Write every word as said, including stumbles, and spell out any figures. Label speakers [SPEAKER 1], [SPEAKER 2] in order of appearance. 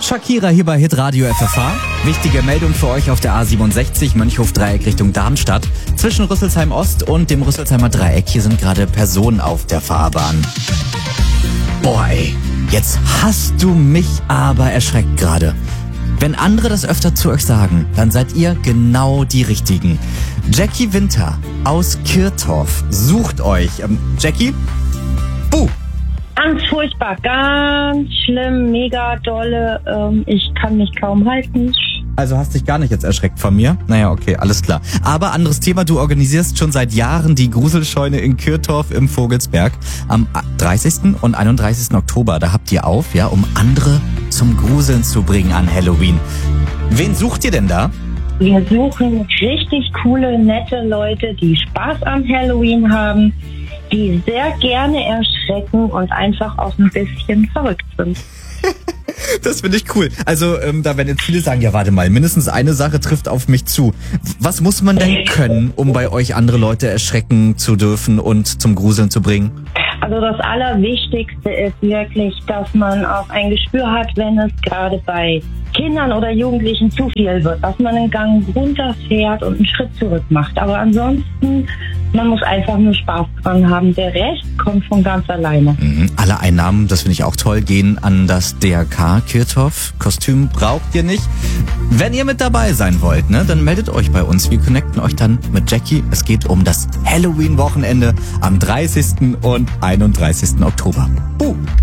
[SPEAKER 1] Shakira hier bei Hitradio F F H. Wichtige Meldung für euch auf der A siebenundsechzig Mönchhof-Dreieck Richtung Darmstadt. Zwischen Rüsselsheim Ost und dem Rüsselsheimer Dreieck. Hier sind gerade Personen auf der Fahrbahn. Boah, ey, jetzt hast du mich aber erschreckt gerade. Wenn andere das öfter zu euch sagen, dann seid ihr genau die Richtigen. Jackie Winter aus Kirtorf sucht euch. Ähm, Jackie? Buh!
[SPEAKER 2] Ganz furchtbar, ganz schlimm, mega dolle. Ähm, ich kann mich kaum halten.
[SPEAKER 1] Also hast dich gar nicht jetzt erschreckt von mir? Naja, okay, alles klar. Aber anderes Thema, du organisierst schon seit Jahren die Gruselscheune in Kirtorf im Vogelsberg. Am dreißigsten und einunddreißigsten Oktober, da habt ihr auf, ja, um andere zum Gruseln zu bringen an Halloween. Wen sucht ihr denn da?
[SPEAKER 2] Wir suchen richtig coole, nette Leute, die Spaß am Halloween haben, die sehr gerne erschrecken und einfach auch ein bisschen verrückt sind.
[SPEAKER 1] Das finde ich cool. Also ähm, da werden jetzt viele sagen, ja warte mal, mindestens eine Sache trifft auf mich zu. Was muss man denn können, um bei euch andere Leute erschrecken zu dürfen und zum Gruseln zu bringen?
[SPEAKER 2] Also das Allerwichtigste ist wirklich, dass man auch ein Gespür hat, wenn es gerade bei Kindern oder Jugendlichen zu viel wird, dass man einen Gang runterfährt und einen Schritt zurück macht. Aber ansonsten, man muss einfach nur Spaß dran haben. Der Rest kommt von ganz alleine.
[SPEAKER 1] Mhm. Alle Einnahmen, das finde ich auch toll, gehen an das D R K Kirtorf. Kostüm braucht ihr nicht. Wenn ihr mit dabei sein wollt, ne, dann meldet euch bei uns. Wir connecten euch dann mit Jackie. Es geht um das Halloween-Wochenende am dreißigsten und einunddreißigsten Oktober. Uh.